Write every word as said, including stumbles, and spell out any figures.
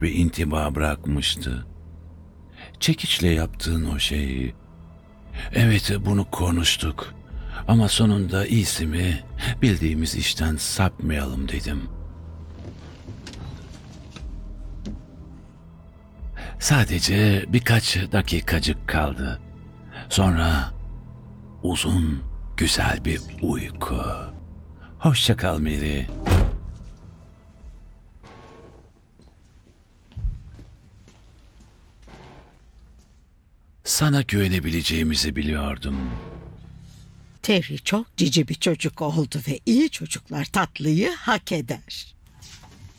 bir intiba bırakmıştı. Çekiçle yaptığın o şeyi. Evet, bunu konuştuk. Ama sonunda iyisi mi bildiğimiz işten sapmayalım dedim. Sadece birkaç dakikacık kaldı. Sonra uzun, güzel bir uyku. Hoşça kal Mary. Sana güvenebileceğimizi biliyordum. Terry çok cici bir çocuk oldu ve iyi çocuklar tatlıyı hak eder.